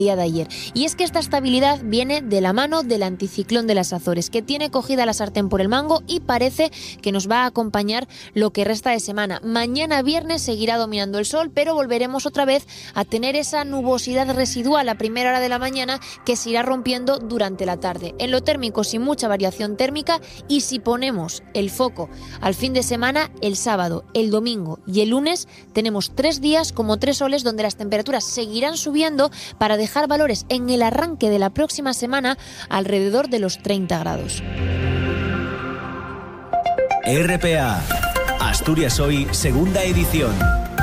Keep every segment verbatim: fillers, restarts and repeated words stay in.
día de ayer. Y es que esta estabilidad viene de la mano del anticiclón de las Azores, que tiene cogida la sartén por el mango y parece que nos va a acompañar lo que resta de semana. Mañana viernes seguirá dominando el sol, pero volveremos otra vez a tener esa nubosidad residual a primera hora de la mañana que se irá rompiendo durante la tarde. En lo térmico, sin mucha variación térmica, y si ponemos el foco al fin de semana, el sábado, el domingo y el lunes tenemos tres días como tres soles donde las temperaturas seguirán subiendo para dejar dejar valores en el arranque de la próxima semana alrededor de los treinta grados. R P A, Asturias Hoy, segunda edición.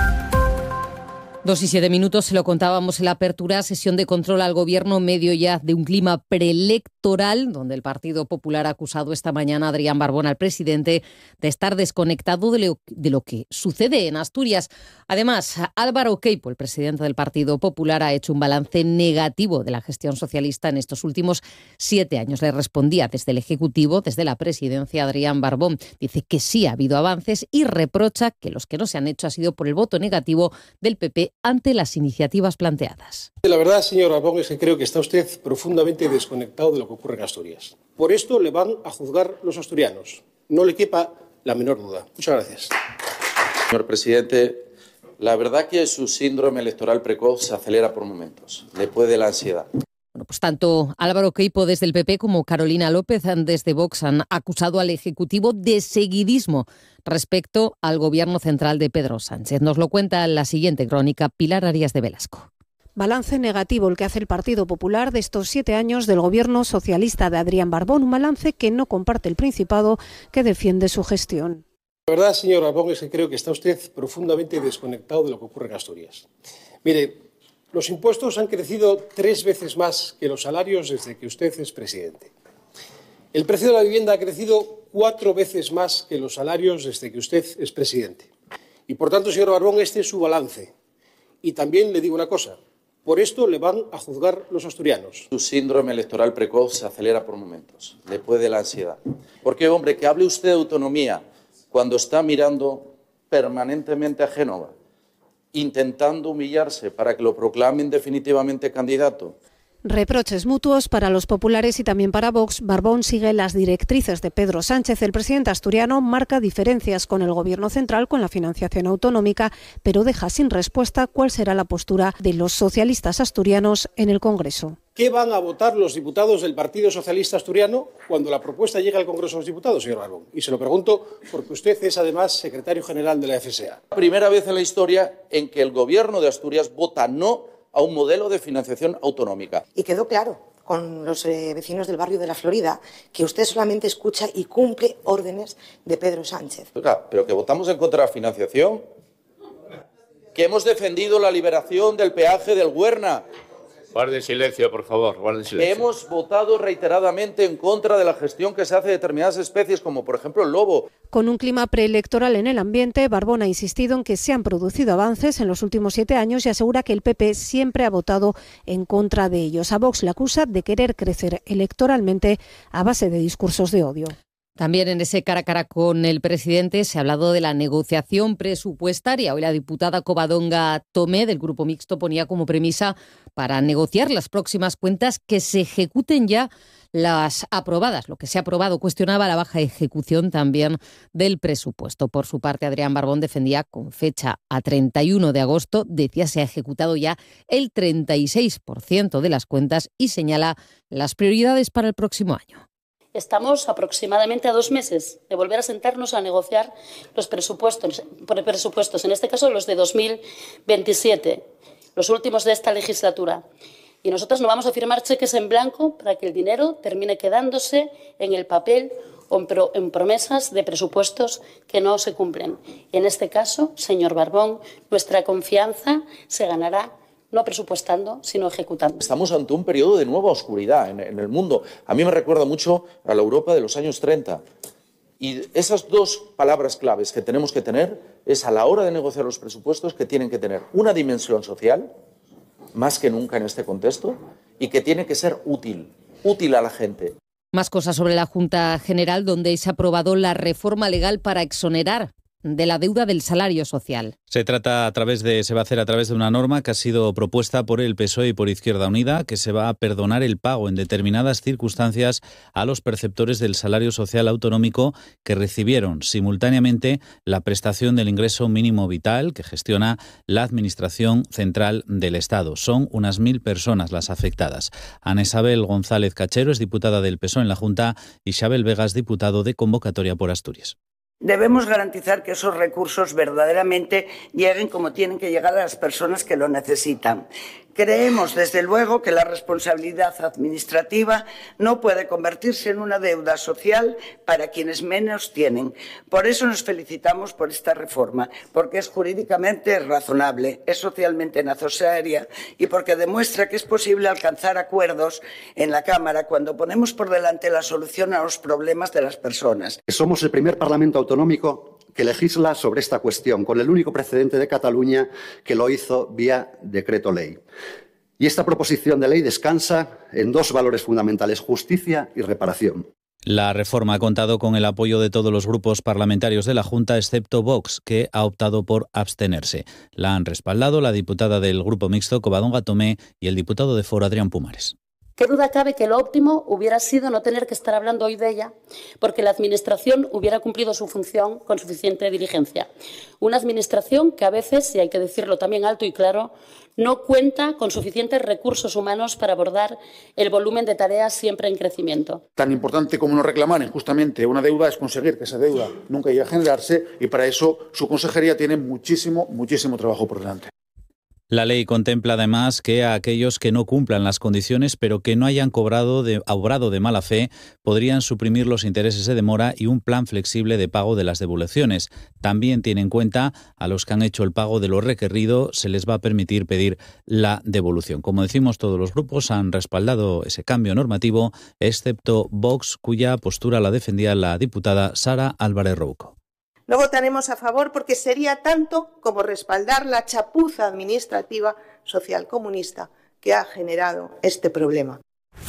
Dos y siete minutos, se lo contábamos en la apertura, sesión de control al Gobierno, medio ya de un clima preelectoral, donde el Partido Popular ha acusado esta mañana a Adrián Barbón, al presidente, de estar desconectado de lo, de lo que sucede en Asturias. Además, Álvaro Queipo, el presidente del Partido Popular, ha hecho un balance negativo de la gestión socialista en estos últimos siete años. Le respondía desde el Ejecutivo, desde la presidencia, Adrián Barbón. Dice que sí ha habido avances y reprocha que los que no se han hecho ha sido por el voto negativo del P P ante las iniciativas planteadas. La verdad, señor Barbón, es que creo que está usted profundamente desconectado de lo que ocurre en Asturias. Por esto le van a juzgar los asturianos. No le quepa la menor duda. Muchas gracias. Señor presidente, la verdad que su síndrome electoral precoz se acelera por momentos. Le puede la ansiedad. Bueno, pues tanto Álvaro Queipo desde el P P como Carolina López desde Vox han acusado al Ejecutivo de seguidismo respecto al Gobierno central de Pedro Sánchez. Nos lo cuenta en la siguiente crónica Pilar Arias de Velasco. Balance negativo el que hace el Partido Popular de estos siete años del Gobierno socialista de Adrián Barbón, un balance que no comparte el Principado, que defiende su gestión. La verdad, señor Barbón, es que creo que está usted profundamente desconectado de lo que ocurre en Asturias. Mire, los impuestos han crecido tres veces más que los salarios desde que usted es presidente. El precio de la vivienda ha crecido cuatro veces más que los salarios desde que usted es presidente. Y por tanto, señor Barbón, este es su balance. Y también le digo una cosa, por esto le van a juzgar los asturianos. Su síndrome electoral precoz se acelera por momentos. Le puede la ansiedad. Porque, hombre, que hable usted de autonomía cuando está mirando permanentemente a Génova, intentando humillarse para que lo proclamen definitivamente candidato. Reproches mutuos para los populares y también para Vox. Barbón sigue las directrices de Pedro Sánchez. El presidente asturiano marca diferencias con el Gobierno central con la financiación autonómica, pero deja sin respuesta cuál será la postura de los socialistas asturianos en el Congreso. ¿Qué van a votar los diputados del Partido Socialista Asturiano cuando la propuesta llegue al Congreso de los Diputados, señor Barbón? Y se lo pregunto porque usted es además secretario general de la F S A. Primera vez en la historia en que el Gobierno de Asturias vota no a un modelo de financiación autonómica. Y quedó claro con los eh, vecinos del barrio de la Florida que usted solamente escucha y cumple órdenes de Pedro Sánchez. Oiga, pero que votamos en contra de la financiación, que hemos defendido la liberación del peaje del Huerna. Guarden silencio, por favor, guarden silencio. Hemos votado reiteradamente en contra de la gestión que se hace de determinadas especies, como por ejemplo el lobo. Con un clima preelectoral en el ambiente, Barbón ha insistido en que se han producido avances en los últimos siete años y asegura que el P P siempre ha votado en contra de ellos. A Vox le acusa de querer crecer electoralmente a base de discursos de odio. También en ese cara a cara con el presidente se ha hablado de la negociación presupuestaria. Hoy la diputada Covadonga Tomé del Grupo Mixto ponía como premisa para negociar las próximas cuentas que se ejecuten ya las aprobadas. Lo que se ha aprobado cuestionaba la baja ejecución también del presupuesto. Por su parte, Adrián Barbón defendía con fecha a treinta y uno de agosto, decía se ha ejecutado ya el treinta y seis por ciento de las cuentas y señala las prioridades para el próximo año. Estamos aproximadamente a dos meses de volver a sentarnos a negociar los presupuestos, presupuestos, en este caso los de dos mil veintisiete, los últimos de esta legislatura. Y nosotros no vamos a firmar cheques en blanco para que el dinero termine quedándose en el papel o en promesas de presupuestos que no se cumplen. Y en este caso, señor Barbón, nuestra confianza se ganará no presupuestando, sino ejecutando. Estamos ante un periodo de nueva oscuridad en, en el mundo. A mí me recuerda mucho a la Europa de los años treinta. Y esas dos palabras claves que tenemos que tener es a la hora de negociar los presupuestos que tienen que tener una dimensión social, más que nunca en este contexto, y que tiene que ser útil, útil a la gente. Más cosas sobre la Junta General, donde se ha aprobado la reforma legal para exonerar de la deuda del salario social. Se trata a través de, se va a hacer a través de una norma que ha sido propuesta por el P S O E y por Izquierda Unida, que se va a perdonar el pago en determinadas circunstancias a los perceptores del salario social autonómico que recibieron simultáneamente la prestación del ingreso mínimo vital que gestiona la Administración Central del Estado. Son unas mil personas las afectadas. Ana Isabel González Cachero es diputada del P S O E en la Junta y Xabel Vegas, diputado de Convocatoria por Asturias. Debemos garantizar que esos recursos verdaderamente lleguen como tienen que llegar a las personas que lo necesitan. Creemos, desde luego, que la responsabilidad administrativa no puede convertirse en una deuda social para quienes menos tienen. Por eso nos felicitamos por esta reforma, porque es jurídicamente razonable, es socialmente necesaria y porque demuestra que es posible alcanzar acuerdos en la Cámara cuando ponemos por delante la solución a los problemas de las personas. Somos el primer Parlamento autonómico que legisla sobre esta cuestión, con el único precedente de Cataluña que lo hizo vía decreto ley. Y esta proposición de ley descansa en dos valores fundamentales: justicia y reparación. La reforma ha contado con el apoyo de todos los grupos parlamentarios de la Junta, excepto Vox, que ha optado por abstenerse. La han respaldado la diputada del Grupo Mixto, Covadonga Tomé, y el diputado de Foro, Adrián Pumares. ¿Qué duda cabe que lo óptimo hubiera sido no tener que estar hablando hoy de ella, porque la Administración hubiera cumplido su función con suficiente diligencia? Una Administración que a veces, y hay que decirlo también alto y claro, no cuenta con suficientes recursos humanos para abordar el volumen de tareas siempre en crecimiento. Tan importante como no reclamar injustamente una deuda es conseguir que esa deuda nunca llegue a generarse, y para eso su consejería tiene muchísimo, muchísimo trabajo por delante. La ley contempla además que a aquellos que no cumplan las condiciones pero que no hayan cobrado de, obrado de mala fe podrían suprimir los intereses de demora y un plan flexible de pago de las devoluciones. También tiene en cuenta a los que han hecho el pago de lo requerido, se les va a permitir pedir la devolución. Como decimos, todos los grupos han respaldado ese cambio normativo, excepto Vox, cuya postura la defendía la diputada Sara Álvarez Rouco. No votaremos a favor porque sería tanto como respaldar la chapuza administrativa socialcomunista que ha generado este problema.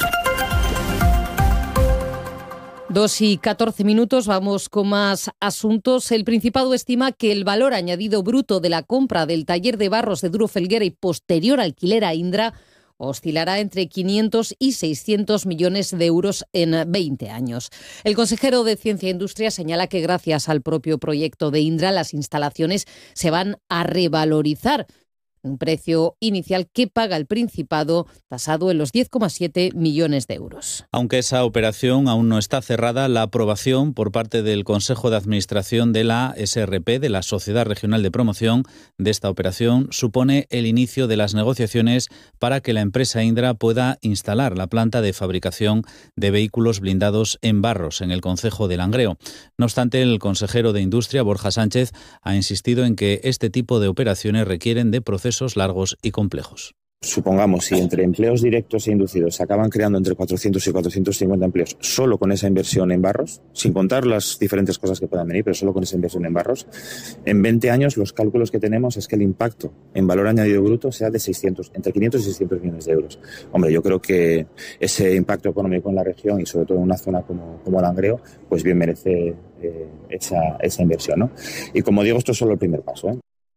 Dos y catorce minutos, vamos con más asuntos. El Principado estima que el valor añadido bruto de la compra del taller de barros de Duro Felguera y posterior alquiler a Indra oscilará entre quinientos y seiscientos millones de euros en veinte años. El consejero de Ciencia e Industria señala que gracias al propio proyecto de Indra las instalaciones se van a revalorizar. Un precio inicial que paga el Principado tasado en los diez coma siete millones de euros. Aunque esa operación aún no está cerrada, la aprobación por parte del Consejo de Administración de la S R P, de la Sociedad Regional de Promoción, de esta operación supone el inicio de las negociaciones para que la empresa Indra pueda instalar la planta de fabricación de vehículos blindados en Barros, en el concejo de Langreo. No obstante, el consejero de Industria, Borja Sánchez, ha insistido en que este tipo de operaciones requieren de procesos largos y complejos. Supongamos, si entre empleos directos e inducidos se acaban creando entre cuatrocientos y cuatrocientos cincuenta empleos solo con esa inversión en Barros, sin contar las diferentes cosas que puedan venir, pero solo con esa inversión en Barros, en veinte años los cálculos que tenemos es que el impacto en valor añadido bruto sea de seiscientos, entre quinientos y seiscientos millones de euros. Hombre, yo creo que ese impacto económico en la región y sobre todo en una zona como, como Langreo, pues bien merece eh, esa, esa inversión, ¿no? Y como digo, esto es solo el primer paso, ¿eh?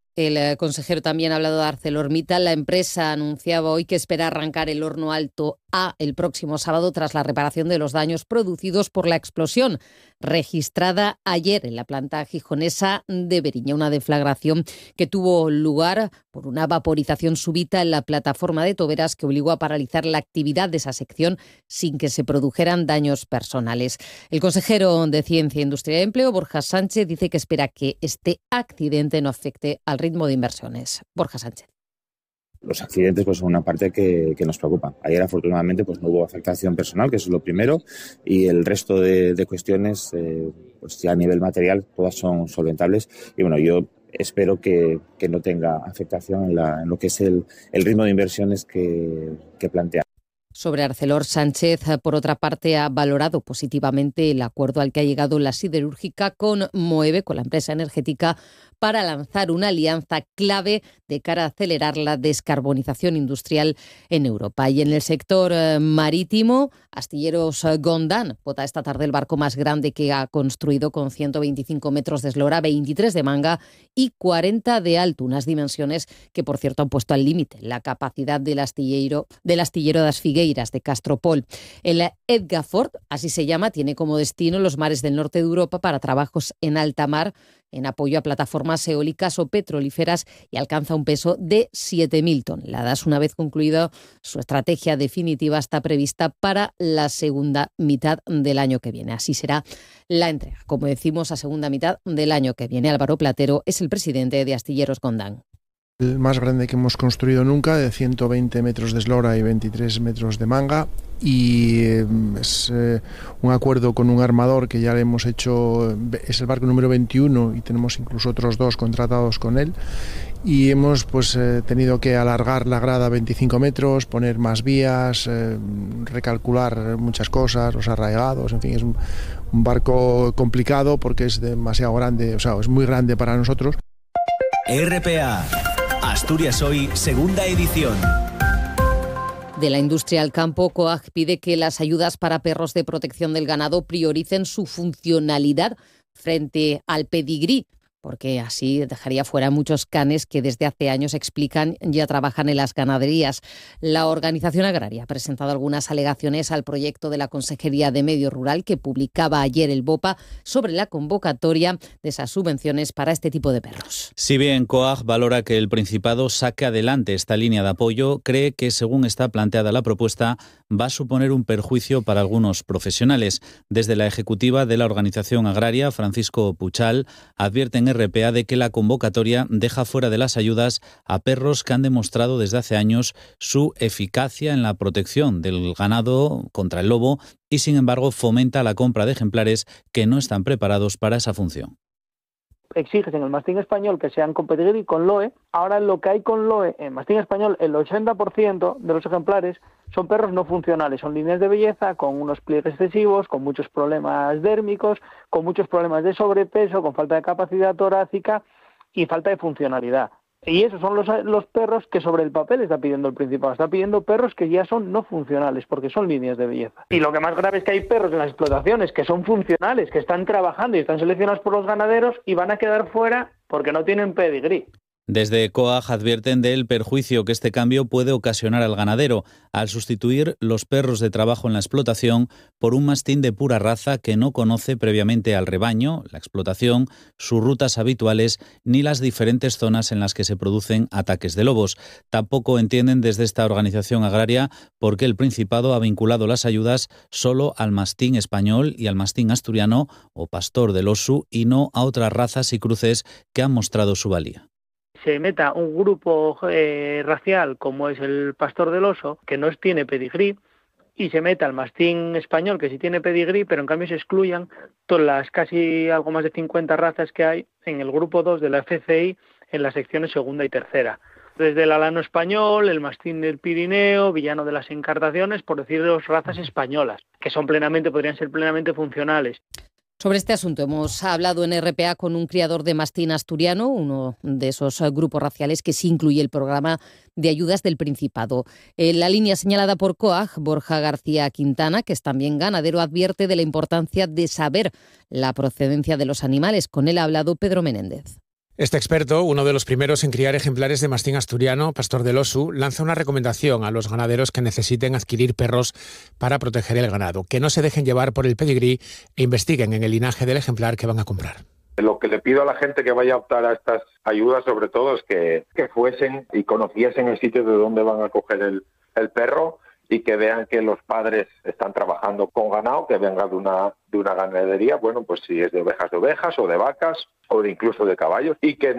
El consejero también ha hablado de ArcelorMittal. La empresa anunciaba hoy que espera arrancar el horno Alto A el próximo sábado tras la reparación de los daños producidos por la explosión registrada ayer en la planta gijonesa de Beriña. Una deflagración que tuvo lugar por una vaporización súbita en la plataforma de toberas que obligó a paralizar la actividad de esa sección sin que se produjeran daños personales. El consejero de Ciencia, Industria y Empleo, Borja Sánchez, dice que espera que este accidente no afecte al ritmo de inversiones. Borja Sánchez. Los accidentes pues son una parte que, que nos preocupa. Ayer afortunadamente pues no hubo afectación personal, que eso es lo primero, y el resto de, de cuestiones eh, pues ya a nivel material todas son solventables y bueno, yo espero que, que no tenga afectación en, la, en lo que es el, el ritmo de inversiones que, que plantea. Sobre Arcelor, Sánchez, por otra parte, ha valorado positivamente el acuerdo al que ha llegado la siderúrgica con Moeve, con la empresa energética, para lanzar una alianza clave de cara a acelerar la descarbonización industrial en Europa. Y en el sector eh, marítimo, Astilleros Gondán vota esta tarde el barco más grande que ha construido, con ciento veinticinco metros de eslora, veintitrés de manga y cuarenta de alto, unas dimensiones que, por cierto, han puesto al límite la capacidad del astillero, del astillero das Figueiras de Castropol. El Edgaford, así se llama, tiene como destino los mares del norte de Europa para trabajos en alta mar, en apoyo a plataformas eólicas o petrolíferas, y alcanza un peso de siete mil toneladas. Una vez concluida su estrategia definitiva, está prevista para la segunda mitad del año que viene. Así será la entrega, como decimos, a segunda mitad del año que viene. Álvaro Platero es el presidente de Astilleros Gondán. El más grande que hemos construido nunca, de ciento veinte metros de eslora y veintitrés metros de manga, y es eh, un acuerdo con un armador que ya le hemos hecho, es el barco número veintiuno y tenemos incluso otros dos contratados con él, y hemos pues eh, tenido que alargar la grada a veinticinco metros, poner más vías, eh, recalcular muchas cosas, los arraigados, en fin, es un, un barco complicado porque es demasiado grande, o sea, es muy grande para nosotros. R P A Asturias Hoy, segunda edición. De la industria al campo, COAG pide que las ayudas para perros de protección del ganado prioricen su funcionalidad frente al pedigrí, porque así dejaría fuera muchos canes que desde hace años, explican, ya trabajan en las ganaderías. La organización agraria ha presentado algunas alegaciones al proyecto de la Consejería de Medio Rural que publicaba ayer el BOPA sobre la convocatoria de esas subvenciones para este tipo de perros. Si bien COAG valora que el Principado saque adelante esta línea de apoyo, cree que, según está planteada la propuesta, va a suponer un perjuicio para algunos profesionales. Desde la ejecutiva de la organización agraria, Francisco Puchal, advierten R P A de que la convocatoria deja fuera de las ayudas a perros que han demostrado desde hace años su eficacia en la protección del ganado contra el lobo y, sin embargo, fomenta la compra de ejemplares que no están preparados para esa función. Exiges en el mastín español que sean con pedigrí y con loe. Ahora lo que hay con loe en mastín español, el ochenta por ciento de los ejemplares son perros no funcionales, son líneas de belleza con unos pliegues excesivos, con muchos problemas dérmicos, con muchos problemas de sobrepeso, con falta de capacidad torácica y falta de funcionalidad. Y esos son los, los perros que sobre el papel está pidiendo el Principado. Está pidiendo perros que ya son no funcionales, porque son líneas de belleza. Y lo que más grave es que hay perros en las explotaciones que son funcionales, que están trabajando y están seleccionados por los ganaderos y van a quedar fuera porque no tienen pedigrí. Desde COAG advierten del perjuicio que este cambio puede ocasionar al ganadero al sustituir los perros de trabajo en la explotación por un mastín de pura raza que no conoce previamente al rebaño, la explotación, sus rutas habituales ni las diferentes zonas en las que se producen ataques de lobos. Tampoco entienden desde esta organización agraria por qué el Principado ha vinculado las ayudas solo al mastín español y al mastín asturiano o pastor del oso y no a otras razas y cruces que han mostrado su valía. Se meta un grupo eh, racial como es el pastor del oso, que no tiene pedigrí, y se meta el mastín español, que sí tiene pedigrí, pero en cambio se excluyan todas las casi algo más de cincuenta razas que hay en el grupo dos de la F C I en las secciones segunda y tercera. Desde el alano español, el mastín del Pirineo, villano de las Encartaciones, por decir dos razas españolas, que son plenamente, podrían ser plenamente funcionales. Sobre este asunto hemos hablado en R P A con un criador de mastín asturiano, uno de esos grupos raciales que sí incluye el programa de ayudas del Principado. En la línea señalada por COAG, Borja García Quintana, que es también ganadero, advierte de la importancia de saber la procedencia de los animales. Con él ha hablado Pedro Menéndez. Este experto, uno de los primeros en criar ejemplares de mastín asturiano, pastor del oso, lanza una recomendación a los ganaderos que necesiten adquirir perros para proteger el ganado, que no se dejen llevar por el pedigrí e investiguen en el linaje del ejemplar que van a comprar. Lo que le pido a la gente que vaya a optar a estas ayudas, sobre todo, es que, que fuesen y conociesen el sitio de donde van a coger el, el perro y que vean que los padres están trabajando con ganado, que venga de una, de una ganadería, bueno, pues si es de ovejas de ovejas o de vacas o de incluso de caballos, y que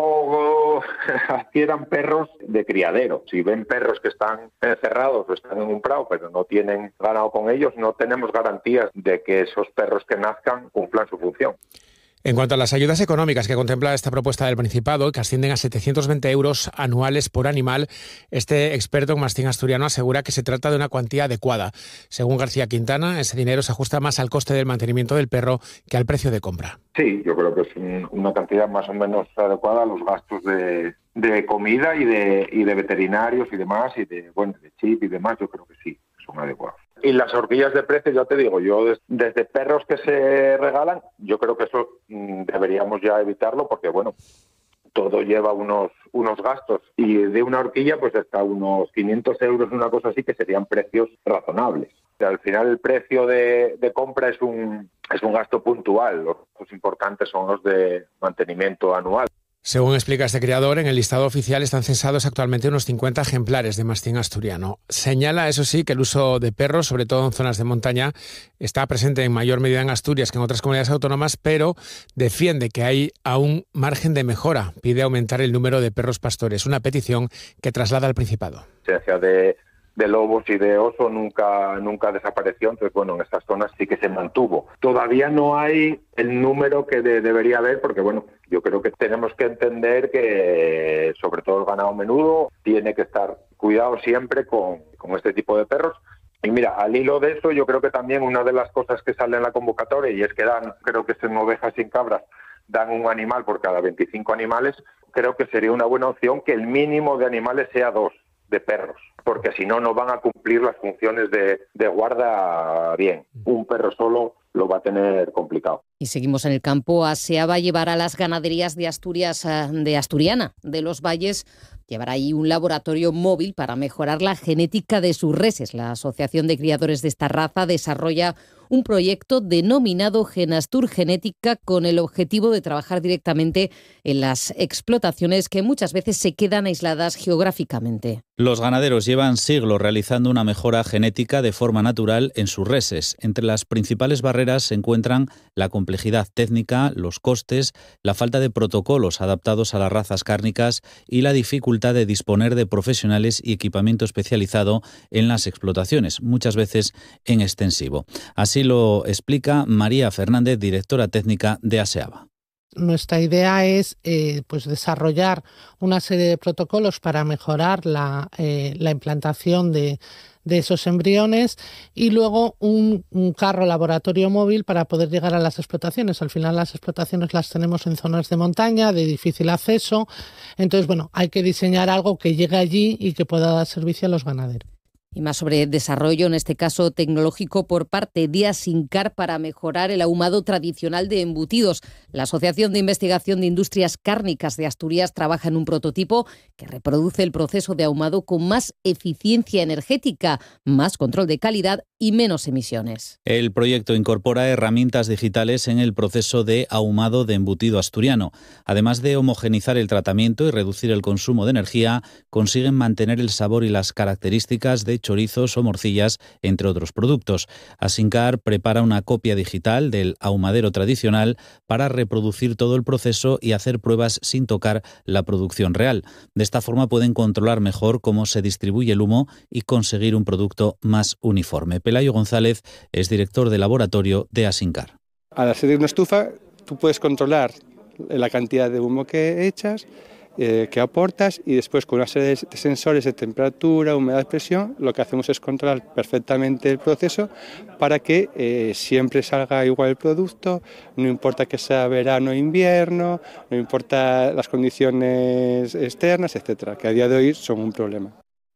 no adquieran perros de criadero. Si ven perros que están encerrados o están en un prado pero no tienen ganado con ellos, no tenemos garantías de que esos perros que nazcan cumplan su función. En cuanto a las ayudas económicas que contempla esta propuesta del Principado, que ascienden a setecientos veinte euros anuales por animal, este experto en mastín asturiano asegura que se trata de una cuantía adecuada. Según García Quintana, ese dinero se ajusta más al coste del mantenimiento del perro que al precio de compra. Sí, yo creo que es un, una cantidad más o menos adecuada a los gastos de, de comida y de, y de veterinarios y demás, y de, bueno, de chip y demás, yo creo que sí, son adecuados. Y las horquillas de precio, ya te digo, yo des, desde perros que se regalan, yo creo que eso mmm, deberíamos ya evitarlo porque, bueno, todo lleva unos unos gastos y de una horquilla pues hasta unos quinientos euros, una cosa así, que serían precios razonables. O sea, al final el precio de, de compra es un, es un gasto puntual, los gastos importantes son los de mantenimiento anual. Según explica este creador, en el listado oficial están censados actualmente unos cincuenta ejemplares de mastín asturiano. Señala, eso sí, que el uso de perros, sobre todo en zonas de montaña, está presente en mayor medida en Asturias que en otras comunidades autónomas, pero defiende que hay aún margen de mejora. Pide aumentar el número de perros pastores, una petición que traslada al Principado. Se de de lobos y de oso nunca nunca desapareció, entonces bueno, en estas zonas sí que se mantuvo. Todavía no hay el número que de, debería haber, porque bueno, yo creo que tenemos que entender que sobre todo el ganado menudo tiene que estar cuidado siempre con, con este tipo de perros. Y mira, al hilo de eso, yo creo que también una de las cosas que sale en la convocatoria, y es que dan, creo que en ovejas y en cabras, dan un animal por cada veinticinco animales, creo que sería una buena opción que el mínimo de animales sea dos de perros, porque si no, no van a cumplir las funciones de, de guarda bien. Un perro solo lo va a tener complicado. Y seguimos en el campo. ASEA va a llevar a las ganaderías de Asturias, de Asturiana, de los Valles, llevar ahí un laboratorio móvil para mejorar la genética de sus reses. La Asociación de Criadores de esta raza desarrolla un proyecto denominado Genastur Genética con el objetivo de trabajar directamente en las explotaciones que muchas veces se quedan aisladas geográficamente. Los ganaderos llevan siglos realizando una mejora genética de forma natural en sus reses. Entre las principales barreras se encuentran la complejidad técnica, los costes, la falta de protocolos adaptados a las razas cárnicas y la dificultad de disponer de profesionales y equipamiento especializado en las explotaciones, muchas veces en extensivo. Así lo explica María Fernández, directora técnica de ASEABA. Nuestra idea es eh, pues desarrollar una serie de protocolos para mejorar la, eh, la implantación de, de esos embriones y luego un, un carro laboratorio móvil para poder llegar a las explotaciones. Al final las explotaciones las tenemos en zonas de montaña, de difícil acceso. Entonces, bueno, hay que diseñar algo que llegue allí y que pueda dar servicio a los ganaderos. Y más sobre desarrollo, en este caso tecnológico, por parte de Asincar para mejorar el ahumado tradicional de embutidos. La Asociación de Investigación de Industrias Cárnicas de Asturias trabaja en un prototipo que reproduce el proceso de ahumado con más eficiencia energética, más control de calidad y menos emisiones. El proyecto incorpora herramientas digitales en el proceso de ahumado de embutido asturiano. Además de homogenizar el tratamiento y reducir el consumo de energía, consiguen mantener el sabor y las características de chorizos o morcillas, entre otros productos. Asincar prepara una copia digital del ahumadero tradicional para reproducir todo el proceso y hacer pruebas sin tocar la producción real. De esta forma pueden controlar mejor cómo se distribuye el humo y conseguir un producto más uniforme. Pelayo González es director de laboratorio de Asincar. Al hacer una estufa, tú puedes controlar la cantidad de humo que echas, Eh, que aportas, y después con una serie de sensores de temperatura, humedad, presión, lo que hacemos es controlar perfectamente el proceso para que eh, siempre salga igual el producto, no importa que sea verano o invierno, no importa las condiciones externas, etcétera, que a día de hoy son un problema.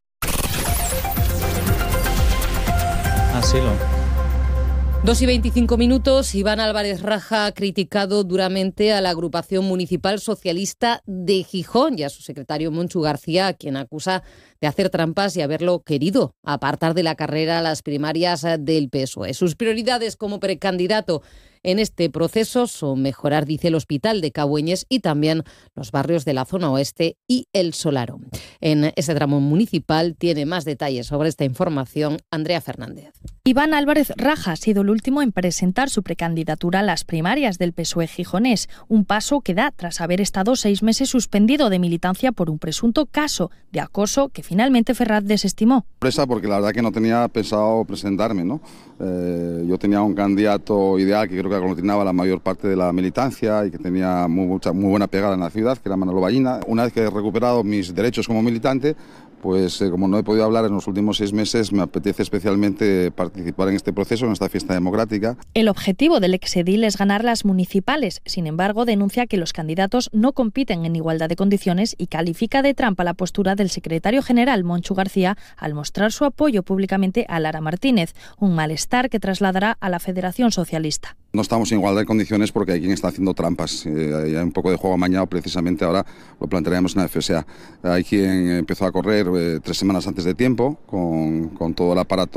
Así lo... Dos y veinticinco minutos. Iván Álvarez Raja ha criticado duramente a la agrupación municipal socialista de Gijón y a su secretario Monchu García, a quien acusa de hacer trampas y haberlo querido apartar de la carrera a las primarias del P S O E. Sus prioridades como precandidato en este proceso son mejorar, dice, el hospital de Cabueñes y también los barrios de la zona oeste y el Solaro. En ese tramo municipal tiene más detalles sobre esta información Andrea Fernández. Iván Álvarez Raja ha sido el último en presentar su precandidatura a las primarias del P S O E gijonés, un paso que da tras haber estado seis meses suspendido de militancia por un presunto caso de acoso que finalmente Ferraz desestimó. Presa porque la verdad que no tenía pensado presentarme, ¿no? Eh, yo tenía un candidato ideal que creo que aglutinaba la mayor parte de la militancia y que tenía muy, mucha, muy buena pegada en la ciudad, que era Manolo Ballina. Una vez que he recuperado mis derechos como militante, pues eh, como no he podido hablar en los últimos seis meses, me apetece especialmente participar en este proceso, en esta fiesta democrática. El objetivo del exedil es ganar las municipales. Sin embargo, denuncia que los candidatos no compiten en igualdad de condiciones y califica de trampa la postura del secretario general, Monchu García, al mostrar su apoyo públicamente a Lara Martínez, un malestar que trasladará a la Federación Socialista. No estamos en igualdad de condiciones porque hay quien está haciendo trampas. Eh, hay un poco de juego amañado, precisamente ahora lo plantearemos en la F S A. Hay quien empezó a correr eh, tres semanas antes de tiempo, con, con todo el aparato